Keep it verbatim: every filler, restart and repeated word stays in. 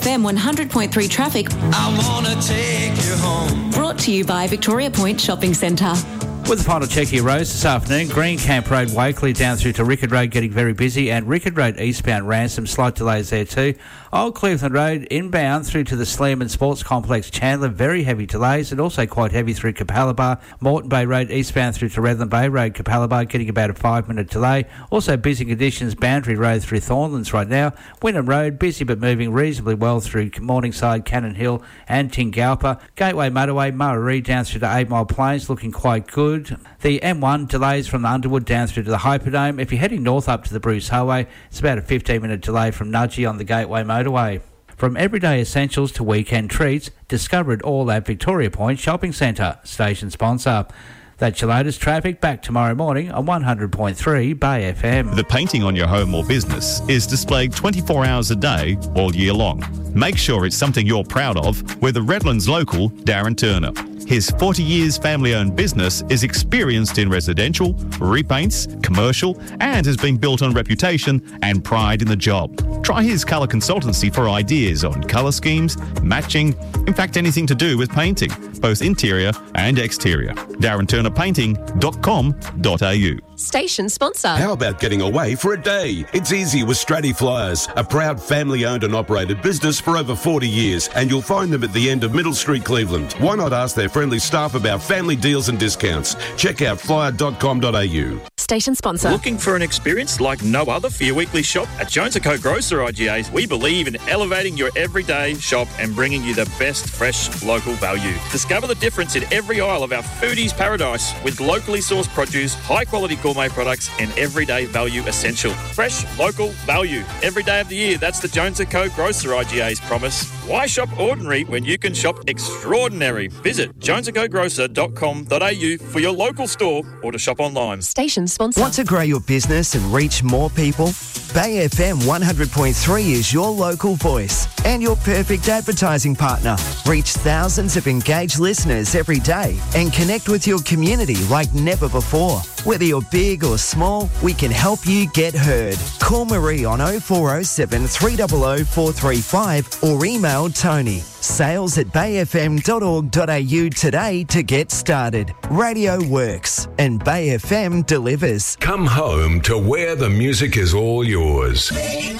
F M one hundred point three traffic. I wanna take you home. Brought to you by Victoria Point Shopping Centre. With the final check here, roads this afternoon, Green Camp Road, Wakeley down through to Rickard Road getting very busy, and Rickard Road eastbound Ransom, slight delays there too. Old Cleveland Road inbound through to the Sleeman Sports Complex, Chandler, very heavy delays, and also quite heavy through Capalaba. Moreton Bay Road eastbound through to Redland Bay Road, Capalaba, getting about a five minute delay. Also busy conditions, Boundary Road through Thornlands right now. Wynnum Road, busy but moving reasonably well through Morningside, Cannon Hill and Tingalpa. Gateway Motorway, Murray down through to Eight Mile Plains, looking quite good. The M one delays from the Underwood down through to the Hyperdome. If you're heading north up to the Bruce Highway, it's about a fifteen minute delay from Nudgee on the Gateway Motorway. From everyday essentials to weekend treats, discover it all at Victoria Point Shopping Centre, station sponsor. That's your latest traffic. Back tomorrow morning on one hundred point three Bay F M. The painting on your home or business is displayed twenty-four hours a day, all year long. Make sure it's something you're proud of with the Redlands local, Darren Turner. His forty years family-owned business is experienced in residential, repaints, commercial, and has been built on reputation and pride in the job. Try his colour consultancy for ideas on colour schemes, matching, in fact anything to do with painting, both interior and exterior. darren turner painting dot com dot a u. Station sponsor. How about getting away for a day? It's easy with Stratty Flyers, a proud family-owned and operated business for over forty years, and you'll find them at the end of Middle Street, Cleveland. Why not ask their friendly staff about family deals and discounts? Check out flyer dot com dot a u. Station sponsor. Looking for an experience like no other for your weekly shop? At Jones and Co Grocer I G As, we believe in elevating your everyday shop and bringing you the best fresh local value. Discover the difference in every aisle of our foodies paradise with locally sourced produce, high quality gourmet products and everyday value essential. Fresh local value every day of the year. That's the Jones and Co Grocer I G A's promise. Why shop ordinary when you can shop extraordinary? Visit jones and co grocer dot com dot a u for your local store or to shop online. Station sponsor. Want to grow your business and reach more people? Bay F M one hundred point three is your local voice and your perfect advertising partner. Reach thousands of engaged listeners every day and connect with your community like never before. Whether you're big or small, we can help you get heard. Call Marie on oh four oh seven, three hundred, four three five or email Tony. Sales at bay f m dot org dot a u today to get started. Radio works and Bay F M delivers. Come home to where the music is all yours.